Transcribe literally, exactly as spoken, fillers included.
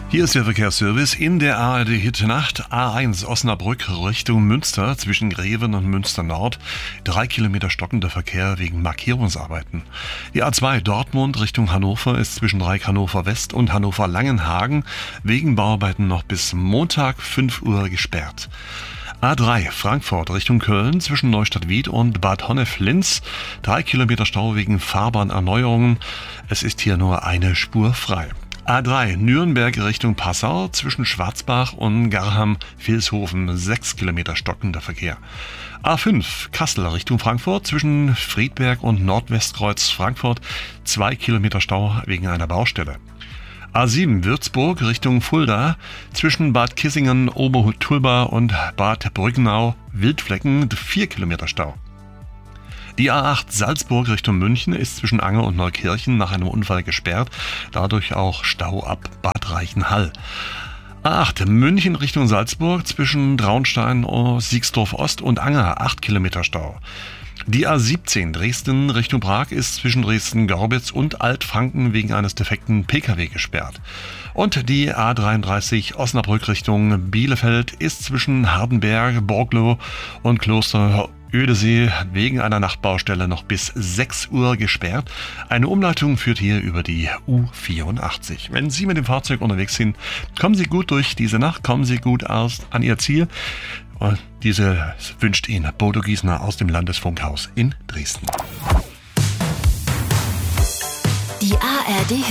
Hier ist der Verkehrsservice in der A R D Hit Nacht. A eins Osnabrück Richtung Münster zwischen Greven und Münster Nord. Drei Kilometer stockender Verkehr wegen Markierungsarbeiten. Die A zwei Dortmund Richtung Hannover ist zwischen Dreieck Hannover West und Hannover Langenhagen wegen Bauarbeiten noch bis Montag fünf Uhr gesperrt. A drei Frankfurt Richtung Köln zwischen Neustadt-Wied und Bad Honnef-Linz. Drei Kilometer Stau wegen Fahrbahnerneuerungen. Es ist hier nur eine Spur frei. A drei Nürnberg Richtung Passau zwischen Schwarzbach und Garham-Vilshofen. Sechs Kilometer stockender Verkehr. A fünf Kassel Richtung Frankfurt zwischen Friedberg und Nordwestkreuz Frankfurt. Zwei Kilometer Stau wegen einer Baustelle. A sieben Würzburg Richtung Fulda zwischen Bad Kissingen, Oberhut-Tulba und Bad Brückenau. Wildflecken, vier Kilometer Stau. Die A acht Salzburg Richtung München ist zwischen Anger und Neukirchen nach einem Unfall gesperrt, dadurch auch Stau ab Bad Reichenhall. A acht München Richtung Salzburg zwischen Traunstein, Siegsdorf Ost und Anger, acht Kilometer Stau. Die A siebzehn Dresden Richtung Prag ist zwischen Dresden-Gorbitz und Altfranken wegen eines defekten P K W gesperrt. Und die A dreiunddreißig Osnabrück Richtung Bielefeld ist zwischen Hardenberg, Borglo und Kloster Ödesee wegen einer Nachtbaustelle noch bis sechs Uhr gesperrt. Eine Umleitung führt hier über die U vierundachtzig. Wenn Sie mit dem Fahrzeug unterwegs sind, kommen Sie gut durch diese Nacht, kommen Sie gut aus an Ihr Ziel. Und diese wünscht Ihnen Bodo Giesner aus dem Landesfunkhaus in Dresden. Die A R D